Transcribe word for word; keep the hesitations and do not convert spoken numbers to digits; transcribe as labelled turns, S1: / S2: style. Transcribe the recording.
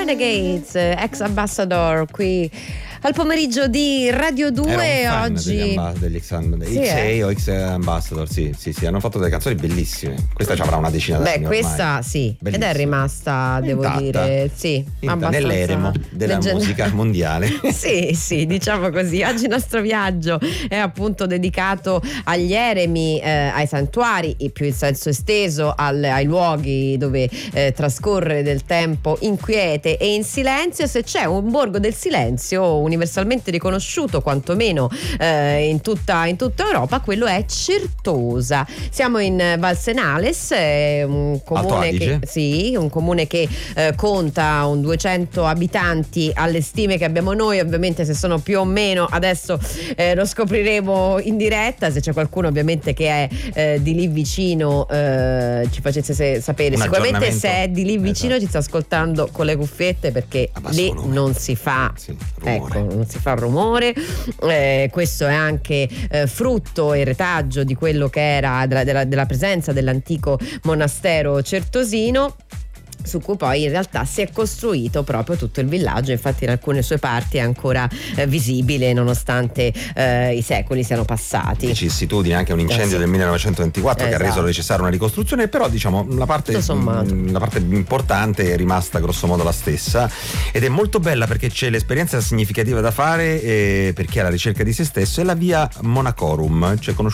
S1: Renegades, ex Ambassador, qui al pomeriggio di Radio due. Oggi
S2: degli, amba- degli ex amb-
S1: sì,
S2: X A
S1: eh.
S2: o Ex Ambassador, sì, sì, sì, hanno fatto delle canzoni bellissime. Questa ci avrà una decina d'anni.
S1: Beh, questa
S2: ormai.
S1: sì,
S2: Bellissima.
S1: ed è rimasta, devo
S2: Intatta.
S1: dire, sì,
S2: Inta-
S1: abbastanza
S2: nell'eremo della
S1: leggendaria.
S2: musica mondiale.
S1: Sì, sì, diciamo così. Oggi il nostro viaggio è appunto dedicato agli eremi, eh, ai santuari, e più in senso esteso al, ai luoghi dove eh, trascorre del tempo in quiete e in silenzio. Se c'è un borgo del silenzio universalmente riconosciuto, quantomeno eh, in, tutta, in tutta Europa, quello è Certosa. Siamo in Val Senales, eh, un comune che, sì, un comune che eh, conta un duecento abitanti alle stime che abbiamo noi. Ovviamente se sono più o meno adesso eh, lo scopriremo in diretta, se c'è qualcuno ovviamente che è eh, di lì vicino eh, ci facesse se- sapere.
S2: Un
S1: Sicuramente se è di lì vicino, esatto, ci sta ascoltando con le cuffiette, perché lì
S2: volume.
S1: non si fa,
S2: sì,
S1: ecco, non si fa rumore. Eh, questo è anche eh, frutto e retaggio di quello che era della, della, della presenza dell'antico monastero certosino, su cui poi in realtà si è costruito proprio tutto il villaggio. Infatti in alcune sue parti è ancora eh, visibile nonostante eh, i secoli siano passati.
S2: Vicissitudine, anche un incendio eh sì. del millenovecentoventiquattro, esatto, che ha reso necessaria una ricostruzione, però diciamo la parte, mh, la parte importante è rimasta grosso modo la stessa, ed è molto bella perché c'è l'esperienza significativa da fare eh, per chi è alla ricerca di se stesso. È la via Monacorum, cioè